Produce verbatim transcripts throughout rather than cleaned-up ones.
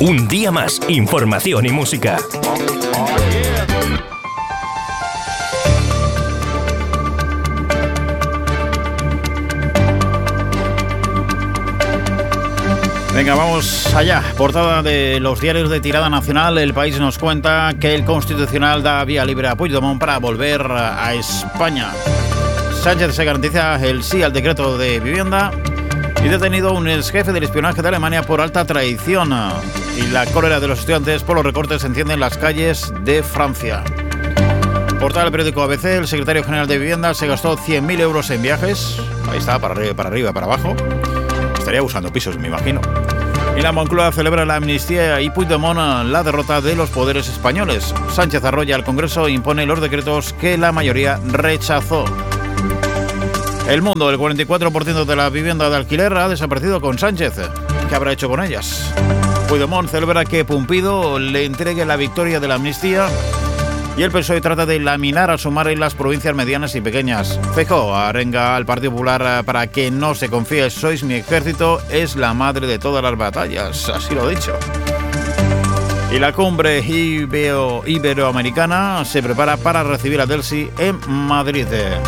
Un día más, información y música. Venga, vamos allá. Portada de los diarios de tirada nacional. El País nos cuenta que el Constitucional da vía libre a Puigdemont para volver a España. Sánchez se garantiza el sí al decreto de vivienda. Y detenido un exjefe del espionaje de Alemania por alta traición. Y la cólera de los estudiantes por los recortes se enciende en las calles de Francia. Portada del periódico A B C. El secretario general de Vivienda se gastó cien mil euros en viajes. Ahí está, para arriba, para arriba, para abajo. Estaría buscando pisos, me imagino. Y la Moncloa celebra la amnistía y Puigdemont la derrota de los poderes españoles. Sánchez arrolla al Congreso e impone los decretos que la mayoría rechazó. El Mundo, el cuarenta y cuatro por ciento de la vivienda de alquiler ha desaparecido con Sánchez. ¿Qué habrá hecho con ellas? Puigdemont celebra que Pumpido le entregue la victoria de la amnistía. Y el P S O E trata de laminar a Sumar en las provincias medianas y pequeñas. Feijóo arenga al Partido Popular para que no se confíe. Sois mi ejército, es la madre de todas las batallas. Así lo he dicho. Y la cumbre ibero, iberoamericana se prepara para recibir a Delsi en Madrid.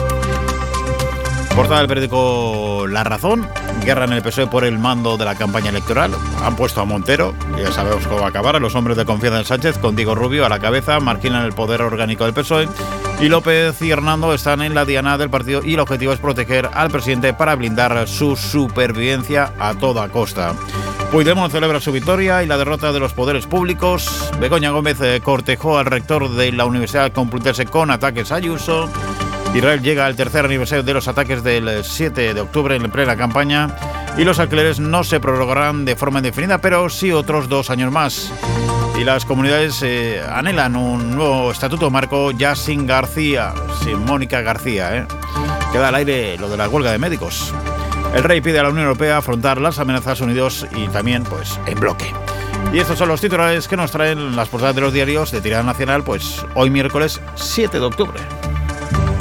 Portada del periódico La Razón. Guerra en el P S O E por el mando de la campaña electoral. Han puesto a Montero, ya sabemos cómo va a acabar. Los hombres de confianza de Sánchez, con Diego Rubio a la cabeza, marginan el poder orgánico del P S O E. Y López y Hernando están en la diana del partido y el objetivo es proteger al presidente para blindar su supervivencia a toda costa. Puigdemont celebra su victoria y la derrota de los poderes públicos. Begoña Gómez cortejó al rector de la Universidad Complutense con ataques a Ayuso. Israel llega al tercer aniversario de los ataques del siete de octubre en plena campaña y los alquileres no se prorrogarán de forma indefinida, pero sí otros dos años más. Y las comunidades eh, anhelan un nuevo estatuto marco ya sin García, sin Mónica García. ¿eh? Queda al aire lo de la huelga de médicos. El rey pide a la Unión Europea afrontar las amenazas unidos y también pues en bloque. Y estos son los titulares que nos traen las portadas de los diarios de tirada nacional, pues hoy miércoles siete de octubre.